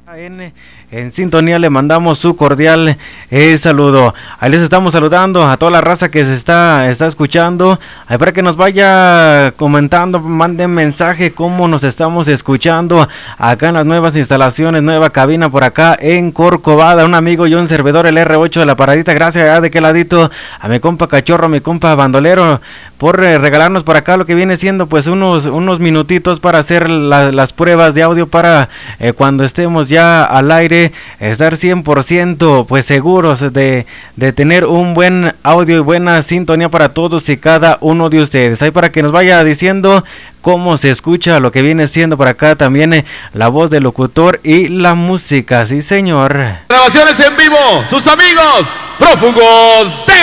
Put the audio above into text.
En sintonía le mandamos su cordial saludo. Ahí les estamos saludando a toda la raza que se está escuchando. Ahí para que nos vaya comentando, manden mensaje cómo nos estamos escuchando acá en las nuevas instalaciones, nueva cabina por acá en Corcovada. Un amigo y un servidor, el R8 de la paradita. Gracias de qué ladito a mi compa Cachorro, a mi compa Bandolero, por regalarnos por acá lo que viene siendo pues unos minutitos para hacer las pruebas de audio para cuando estemos ya al aire, estar 100% pues seguros de tener un buen audio y buena sintonía para todos y cada uno de ustedes. Ahí para que nos vaya diciendo cómo se escucha lo que viene siendo por acá también la voz del locutor y la música, sí señor. Grabaciones en vivo, sus amigos prófugos de